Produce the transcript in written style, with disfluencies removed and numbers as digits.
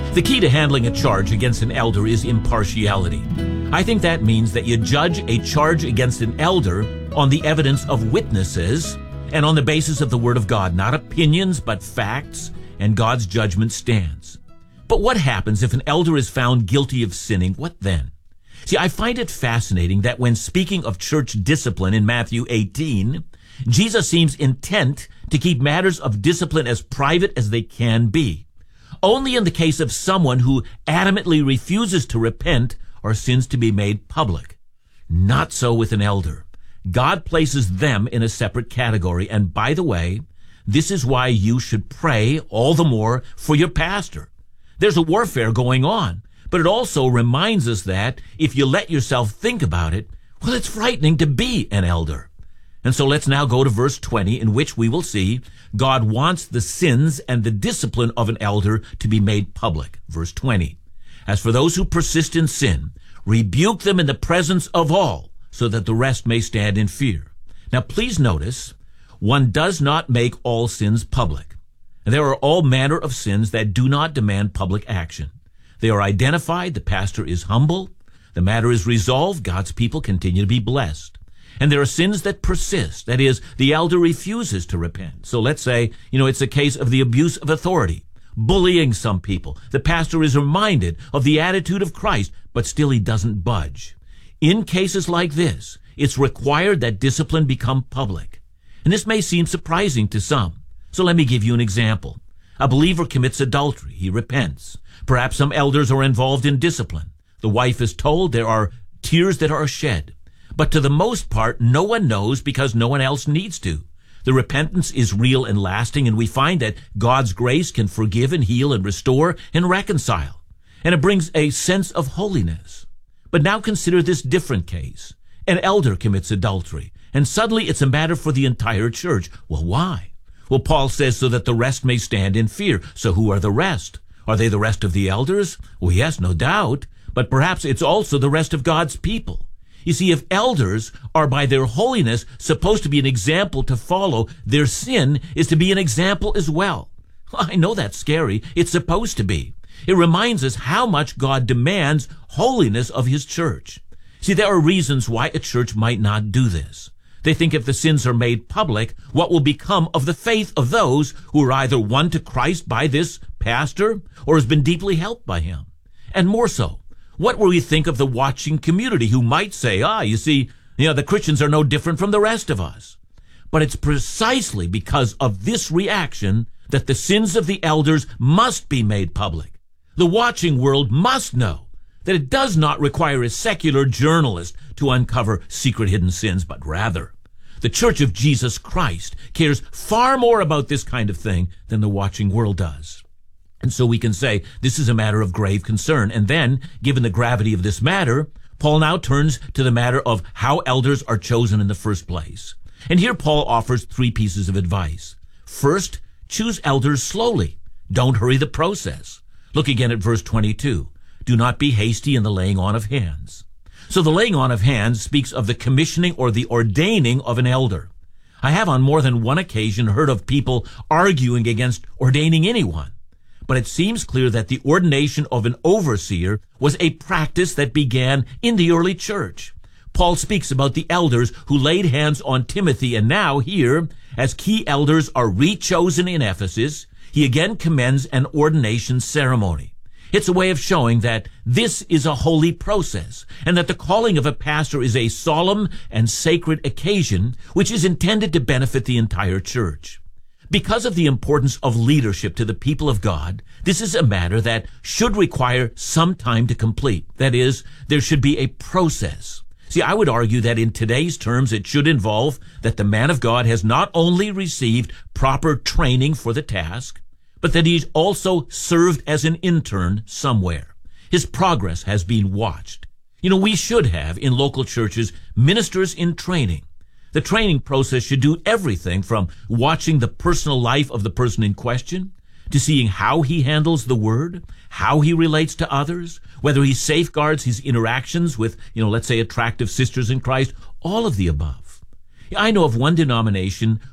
The key to handling a charge against an elder is impartiality. I think that means that you judge a charge against an elder on the evidence of witnesses and on the basis of the Word of God, not opinions, but facts, and God's judgment stands. But what happens if an elder is found guilty of sinning? What then? See, I find it fascinating that when speaking of church discipline in Matthew 18, Jesus seems intent to keep matters of discipline as private as they can be. Only in the case of someone who adamantly refuses to repent are sins to be made public. Not so with an elder. God places them in a separate category. And by the way, this is why you should pray all the more for your pastor. There's a warfare going on, but it also reminds us that if you let yourself think about it, well, it's frightening to be an elder. And so let's now go to verse 20, in which we will see God wants the sins and the discipline of an elder to be made public. Verse 20, as for those who persist in sin, rebuke them in the presence of all, so that the rest may stand in fear. Now please notice, one does not make all sins public. There are all manner of sins that do not demand public action. They are identified, the pastor is humble, the matter is resolved, God's people continue to be blessed. And there are sins that persist. That is, the elder refuses to repent. So let's say, it's a case of the abuse of authority, bullying some people. The pastor is reminded of the attitude of Christ, but still he doesn't budge. In cases like this, it's required that discipline become public. And this may seem surprising to some. So let me give you an example. A believer commits adultery. He repents. Perhaps some elders are involved in discipline. The wife is told, there are tears that are shed. But to the most part, no one knows because no one else needs to. The repentance is real and lasting, and we find that God's grace can forgive and heal and restore and reconcile. And it brings a sense of holiness. But now consider this different case. An elder commits adultery, and suddenly it's a matter for the entire church. Well, why? Well, Paul says so that the rest may stand in fear. So who are the rest? Are they the rest of the elders? Well, yes, no doubt. But perhaps it's also the rest of God's people. You see, if elders are by their holiness supposed to be an example to follow, their sin is to be an example as well. I know that's scary. It's supposed to be. It reminds us how much God demands holiness of his church. See, there are reasons why a church might not do this. They think if the sins are made public, what will become of the faith of those who are either won to Christ by this pastor or has been deeply helped by him? And more so, what will we think of the watching community who might say, the Christians are no different from the rest of us? But it's precisely because of this reaction that the sins of the elders must be made public. The watching world must know that it does not require a secular journalist to uncover secret hidden sins, but rather the Church of Jesus Christ cares far more about this kind of thing than the watching world does. And so we can say this is a matter of grave concern. And then, given the gravity of this matter, Paul now turns to the matter of how elders are chosen in the first place. And here Paul offers 3 pieces of advice. First, choose elders slowly. Don't hurry the process. Look again at verse 22. Do not be hasty in the laying on of hands. So the laying on of hands speaks of the commissioning or the ordaining of an elder. I have on more than one occasion heard of people arguing against ordaining anyone. But it seems clear that the ordination of an overseer was a practice that began in the early church. Paul speaks about the elders who laid hands on Timothy, and now here, as key elders are re-chosen in Ephesus, he again commends an ordination ceremony. It's a way of showing that this is a holy process, and that the calling of a pastor is a solemn and sacred occasion which is intended to benefit the entire church. Because of the importance of leadership to the people of God, this is a matter that should require some time to complete. That is, there should be a process. See, I would argue that in today's terms, it should involve that the man of God has not only received proper training for the task, but that he's also served as an intern somewhere. His progress has been watched. We should have, in local churches, ministers in training. The training process should do everything from watching the personal life of the person in question, to seeing how he handles the word, how he relates to others, whether he safeguards his interactions with, let's say attractive sisters in Christ, all of the above. I know of one denomination